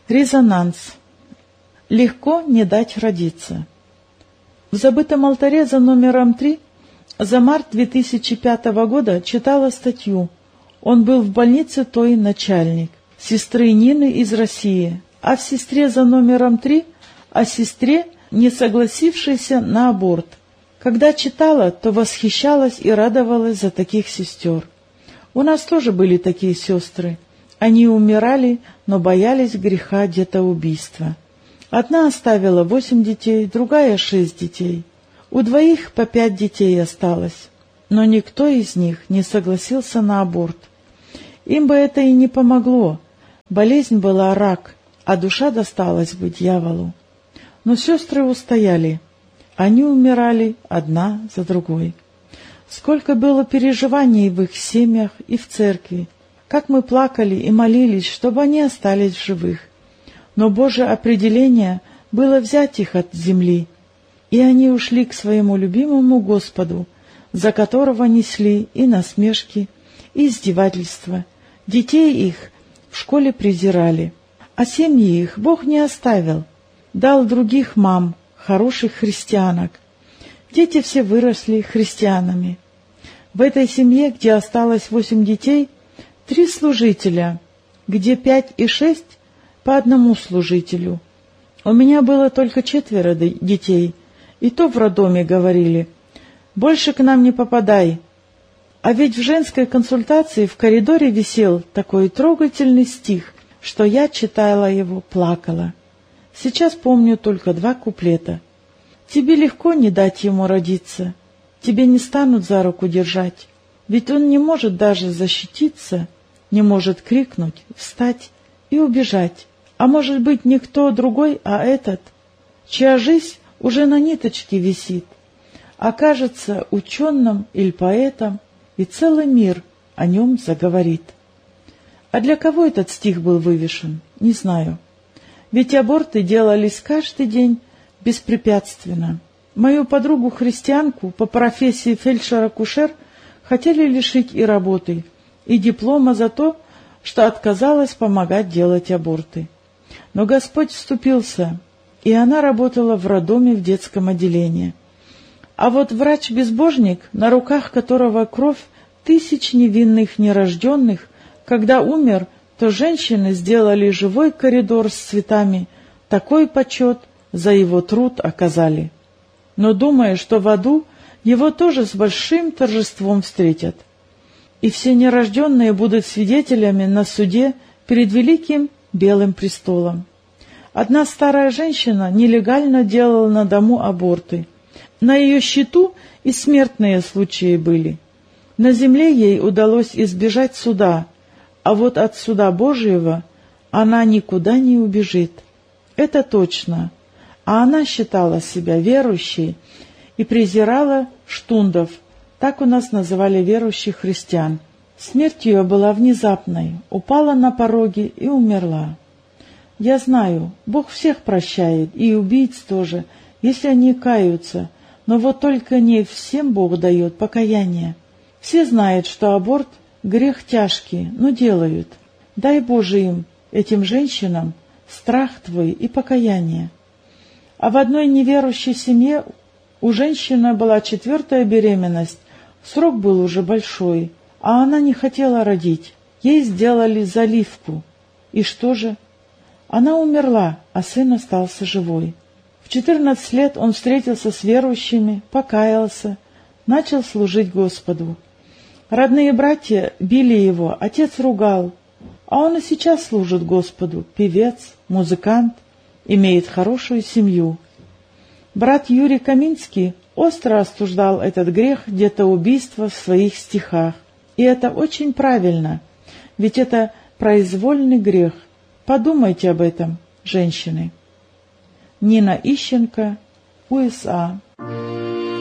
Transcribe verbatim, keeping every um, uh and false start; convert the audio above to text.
Резонанс. Легко не дать родиться. В забытом алтаре за номером три за март две тысячи пятого года читала статью. Он был в больнице той начальник, сестры Нины из России, а в сестре за номером три о сестре, не согласившейся на аборт. Когда читала, то восхищалась и радовалась за таких сестер. У нас тоже были такие сестры. Они умирали, но боялись греха детоубийства. Одна оставила восемь детей, другая — шесть детей. У двоих по пять детей осталось, но никто из них не согласился на аборт. Им бы это и не помогло. Болезнь была рак, а душа досталась бы дьяволу. Но сестры устояли. Они умирали одна за другой. Сколько было переживаний в их семьях и в церкви, как мы плакали и молились, чтобы они остались в живых. Но Божье определение было взять их от земли, и они ушли к своему любимому Господу, за которого несли и насмешки, и издевательства. Детей их в школе презирали, а семьи их Бог не оставил, дал других мам, хороших христианок. Дети все выросли христианами. В этой семье, где осталось восемь детей, три служителя, где пять и шесть по одному служителю. У меня было только четверо детей, и то в роддоме говорили: «Больше к нам не попадай». А ведь в женской консультации в коридоре висел такой трогательный стих, что я читала его, плакала. Сейчас помню только два куплета. «Тебе легко не дать ему родиться, тебе не станут за руку держать, ведь он не может даже защититься, не может крикнуть, встать и убежать. А может быть, не кто другой, а этот, чья жизнь уже на ниточке висит, окажется ученым или поэтом, и целый мир о нем заговорит». А для кого этот стих был вывешен, не знаю. Ведь аборты делались каждый день беспрепятственно. Мою подругу-христианку по профессии фельдшер-акушер хотели лишить и работы, и диплома за то, что отказалась помогать делать аборты. Но Господь вступился, и она работала в роддоме в детском отделении. А вот врач-безбожник, на руках которого кровь тысяч невинных нерожденных, когда умер, то женщины сделали живой коридор с цветами, такой почет за его труд оказали. Но думая, что в аду его тоже с большим торжеством встретят. И все нерожденные будут свидетелями на суде перед великим белым престолом. Одна старая женщина нелегально делала на дому аборты. На ее счету и смертные случаи были. На земле ей удалось избежать суда, а вот от суда Божьего она никуда не убежит. Это точно. А она считала себя верующей и презирала штундов, так у нас называли верующих христиан. Смерть ее была внезапной, упала на пороге и умерла. Я знаю, Бог всех прощает, и убийц тоже, если они каются, но вот только не всем Бог дает покаяние. Все знают, что аборт — грех тяжкий, но делают. Дай Боже им, этим женщинам, страх Твой и покаяние. А в одной неверующей семье у женщины была четвертая беременность, срок был уже большой, а она не хотела родить. Ей сделали заливку. И что же? Она умерла, а сын остался живой. В четырнадцать лет он встретился с верующими, покаялся, начал служить Господу. Родные братья били его, отец ругал, а он и сейчас служит Господу, певец, музыкант, имеет хорошую семью. Брат Юрий Каминский остро осуждал этот грех детоубийства в своих стихах. И это очень правильно, ведь это произвольный грех. Подумайте об этом, женщины. Нина Ищенко, УСА.